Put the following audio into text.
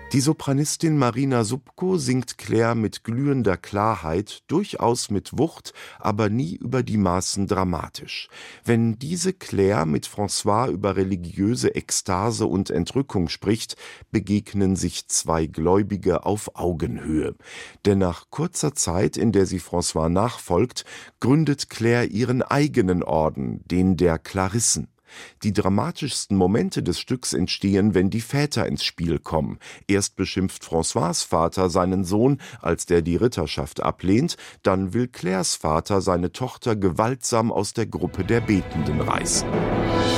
Die Sopranistin Marina Subko singt Claire mit glühender Klarheit, durchaus mit Wucht, aber nie über die Maßen dramatisch. Wenn diese Claire mit François über religiöse Ekstase und Entrückung spricht, begegnen sich zwei Gläubige auf Augenhöhe. Denn nach kurzer Zeit, in der sie François nachfolgt, gründet Claire ihren eigenen Orden, den der Klarissen. Die dramatischsten Momente des Stücks entstehen, wenn die Väter ins Spiel kommen. Erst beschimpft François' Vater seinen Sohn, als der die Ritterschaft ablehnt, dann will Claires Vater seine Tochter gewaltsam aus der Gruppe der Betenden reißen.